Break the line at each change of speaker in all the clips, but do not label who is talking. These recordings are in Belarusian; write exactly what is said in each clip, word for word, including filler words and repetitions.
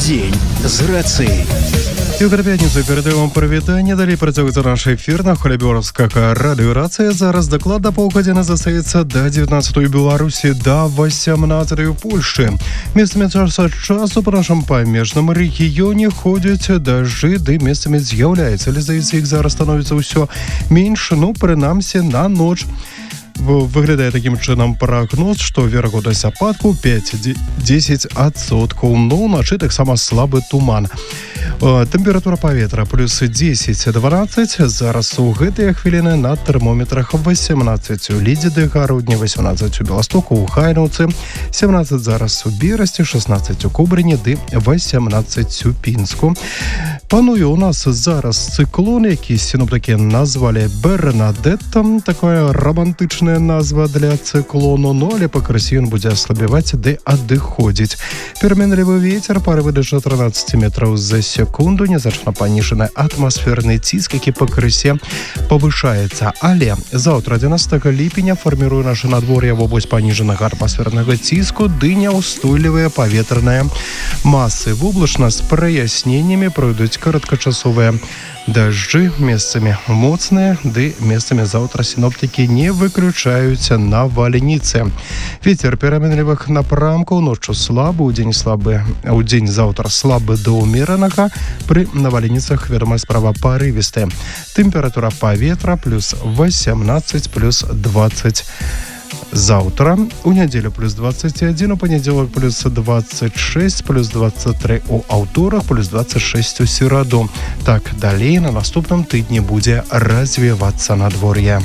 Дзень з рацыяй.
І ў пятніцу перадаем прывітанне. Далей працягваецца наш эфір на хвалі беларускага радыёрацыя. Зараз дакладна паўгадзіны застаецца да дзевятнаццатай у Беларусі, да васямнаццатай у Польшчы. Месцамі час ад часу па нашым памежным рэгіёне ходзяць дажджы, ды месцамі з'яўляецца, але здаецца, іх зараз становіцца ўсё менш, ну, прынамсі, на ноч. Выглядае такім чынам прагноз, што верагоднасць ападку пяць-дзесяць адсоткаў. Ну, уначы таксама слабы туман. Тэмпература паветра плюс дзесяць-дванаццаць. Зараз у гэтыя хвіліны на тэрмометрах васемнаццаць у Лідзі, Гародні, васемнаццаць у Беластоку, у Хайнаўцы, сямнаццаць зараз у Берасці, шаснаццаць у Кобрыні, ды васемнаццаць у Пінску. Пануе у нас зараз цыклон, які сіноптыкі назвалі Бернадетта, такая романтычная назва для цыклону, ну, але пакрысе ён будзе аслабяваць ды адыходзіць. Пераменлівы вецер парывы да чатырнаццаць метраў за секунду, незначна паніжаны атмасферны ціск, які пакрысе павышаецца. Але заўтра, адзінаццатага ліпеня, фарміруе наша надвор'е вобласць паніжанага атмасфернага ціску ды няўстойлівыя паветраныя масы. Воблачна з праясненнямі пройдуць кароткачасовыя дажджы, месцамі моцныя, ды месцамі заўтра сіноптыкі не выключаюць навальніцы. Вецер пераменлівых напрамкаў, ноччу слабы, удзень слабы, удзень заўтра слабы да ўмеранага, пры навальніцах, вядомая справа, парывістая. Тэмпература паветра плюс васемнаццаць, плюс дваццаць. Заўтра, у нядзелю плюс двадцать один, у панядзелак плюс двадцать шесть, плюс двадцать три у аўторак, плюс двадцать шесть у сераду. Так, далей на наступным тыдні будзе развівацца надвор'е.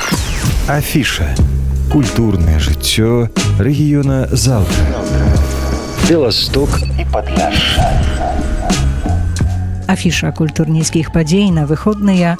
Афіша. Культурнае жыццё рэгіёна заўтра. Беласток і Падляшша.
Афіша культурніцкіх падзей на выходныя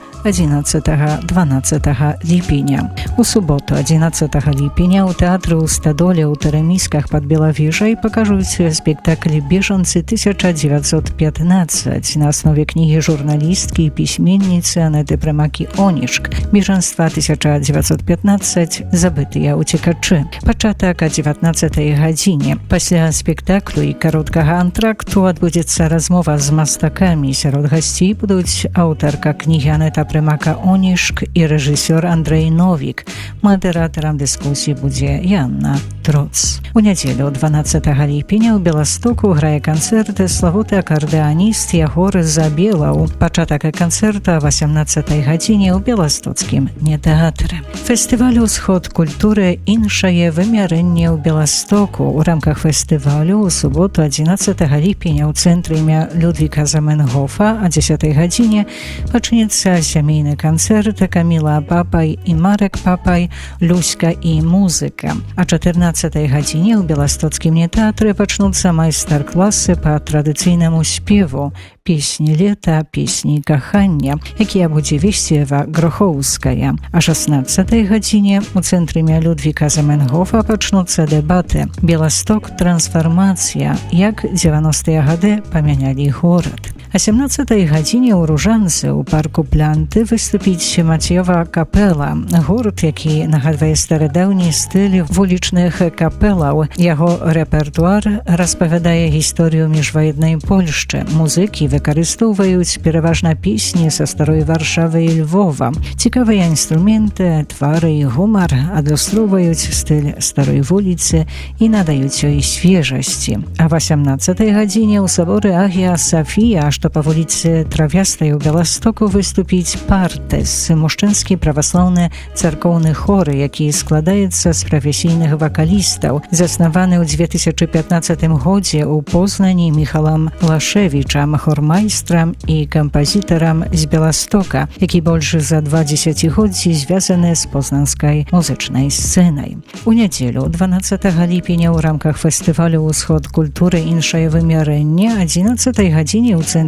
адзінаццатага-дванаццатага ліпеня. У суботу, адзінаццатага ліпеня, у тэатры ў Стадоле ў Тарамісках пад Белавежай пакажуць спектакль «Бежанцы тысяча девятьсот пятнадцать» на аснове кнігі журналісткі і пісьменніцы Анеты Прымакі-Онішк «Бежанства тысяча девятьсот пятнадцать. Забытыя уцекачы». Пачатак о дзевятнаццатай гадзіне. Пасля спектаклю і кароткага антракту адбудзецца размова з мастакамі. Сярод гасцей будуць аўтарка кнігі Анета Прымака-Онішк і рэжысёр Андрэй Новік. Мадэратарам дыскусіі будзе Янна Троц. У нядзелю дванаццатага ліпеня ў Беластоку грае канцэрт славуты акардэаніст Ягор Забелаў. Пачатак канцэрта о васямнаццатай гадзіне ў Беластоцкім нетэатры. Фестываль «Усход культуры. Іншае вымярэнне ў Беластоку». У рамках фестывалю ў суботу адзінаццатага ліпеня ў цэнтры імя Людвіка Заменгофа о дзесятай гадзіне пачнецца сямейны канцэрт Каміла Папай і Марек Папай, Люська і музыка. А чатырнаццатай гадзіне ў Беластоцкім нетэатры пачнуцца майстар-класы па традыцыйнаму спеву, песні лета, песні кахання, якія будзе весці Ева Грохоўская. А шаснаццатай гадзіне у цэнтры імя Людвіка Заменгофа пачнуцца дэбаты «Беласток. Трансфармацыя. Як дзевяностыя гады памянялі горад». А сямнаццатай гадзіне ў Ружанцы ў парку Плянты выступіць Мацьёва капэла. Гурт, які нагадвае старадаўні стыль вулічных капэлаў. Яго рэпертуар распавядае гісторыю міжваеннай Польшчы. Музыкі выкарыстоўваюць пераважна песні са старой Варшавы і Львова. Цікавыя інструменты, твары і гумар адлюстроўваюць стыль старой вуліцы і надаюць ёй свежасці. А васямнаццатай гадзіне ў саборы Агія Сафія, што па вуліцы Травястай у Беластоку выступіць «Партес» – мужчынскі праваслаўны царкоўны хор, які складаецца з прафесійных вакалістаў, заснаваны ў две тысячы пятнаццатым годзе ў Познані Міхалам Лашевічам, хормайстрам і кампазітарам з Беластока, які больш за два дзесяцігоддзі звязаны з познанскай музычнай сцэнай. У нядзелю дванаццатага ліпеня ў рамках фестывалю «Усход культуры. Іншае вымярэнне» адзінаццатай гадзіне ў цэнтры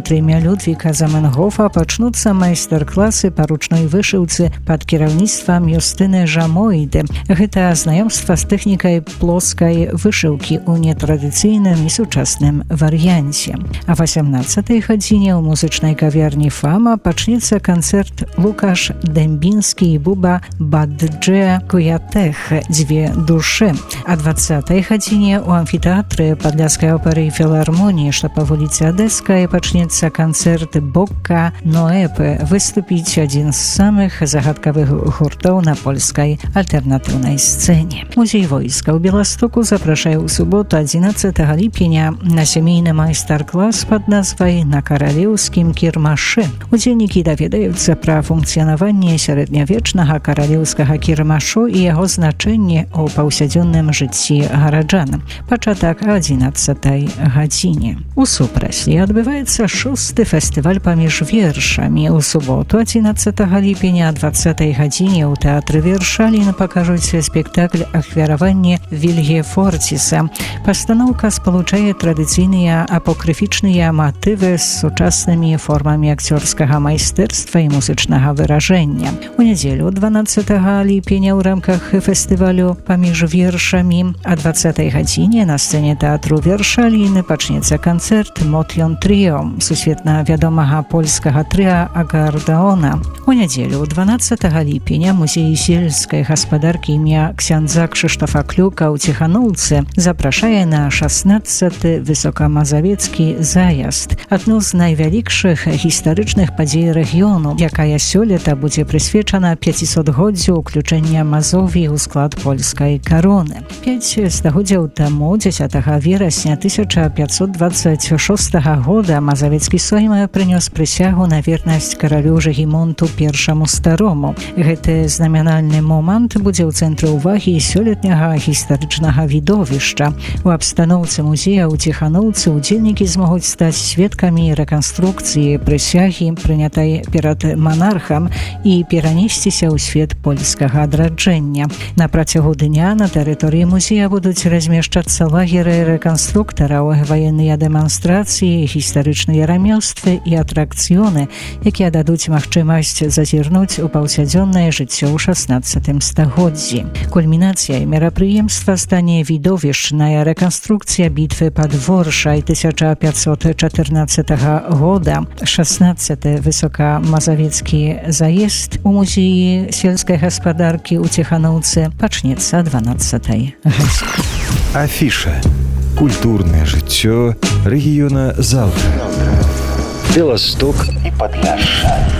цэнтры імя Людвіка Заменгофа пачнуцца майстар-класы па ручной вышыўцы пад кіраўніцтвам Юстыны Жамоіды. Гэта знаёмства з тэхнікай плоскай вышыўкі ў нетрадыцыйным і сучасным варыянце. А васямнаццатай гадзіне ў музычнай кавярні «Фама» пачнецца канцэрт Лукаш Дэмбінскі і Буба Бадже Куятэх «Дзве душы». А двадцатай гадзіне ў амфітэатры Падляшскай оперы і філармоніі, што па вуліцы Адэскай, пачнецца канцэрт Бокка Ноэпы. Выступіць адзін з самых загадкавых гуртоў на польскай альтэрнатыўнай сцэне. Музей войска ў Беластоку запрашае ў суботу адзінаццатага ліпеня на сямейны майстар-клас пад назвай «На каралеўскім кірмашы». Удзельнікі даведаюцца пра функцыянаванне сярэднявечнага каралеўскага кірмашу і яго значэнне ў паўсядзённым жыцці гараджан. Пачатак о адзінаццатай гадзіне. У Супраслі адбываецца шосты фестываль паміж вершамі. У суботу адзінаццатага ліпеня о дваццатай гадзіне ў тэатры Вершалін пакажуць спектакль «Ахвяраванне Вільге Форціса». Пастаноўка спалучае традыцыйныя апокрыфічныя матывы з сучаснымі формамі акцёрскага майстэрства і музычнага выражэння. У нядзелю дванаццатага ліпеня ў рамках фестывалю паміж вершамі о дваццатай гадзіне на сцэне тэатру Вершалін пачнецца канцэрт «Мотьон Тріо» сусветна вядомага польскага трыа «Агардаона». У нядзелю дванаццатага ліпеня музей сельскай гаспадаркі імя ксяндза Крzysztofa Клюка ў Ціханаўцы запрашае на шаснаццаты высокамазавецкі заезд, адну з найвялікшых гістарычных падзей рэгіёну, якая сёлета будзе прысвечана пяцісотгоддзю ўключэння Мазові ў склад польскай кароны. Пяць стагоддзяў таму, дзесятага верасня тысяча пятьсот двадцать шостага года, Мазавецкі Сойм прынёс прысягу на вернасць каралю Жыгімонту першаму старому. Гэты знамянальны момант будзе ў цэнтры ўвагі сёлетняга гістарычнага відовішча. У абстаноўцы музея ў Ціханаўцы удзельнікі змогуць стаць сведкамі рэканструкцыі прысягі, прынятай перад манархам, і перанесціся ў свет польскага адраджэння. На працягу дня на тэрыторыі музея будуць размешчацца лагеры рэканструктараў, ваенныя дэманстрацыі, гістарычныя рамёствы і атракцыёны, якія дадуць магчымасць зазірнуць у паўсядзённае жыццё ў шаснаццатым стагоддзі. Кульмінацыяй мерапрыемства стане відовішчная рэканструкцыя бітвы пад Воршай тысяча пятьсот чатырнаццатага года. шаснаццаты высокамазавецкі заезд у музеі сельскай гаспадаркі ў Ціханаўцы пачнецца дванаццатай гадзіне.
Афіша. Культурнае жыццё рэгіёна заўтра. Беласток і Падляшша.